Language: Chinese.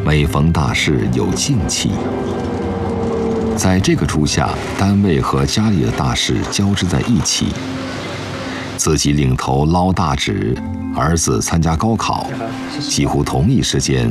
每逢大事有静气。在这个初夏，单位和家里的大事交织在一起。自己领头捞大纸，儿子参加高考，几乎同一时间，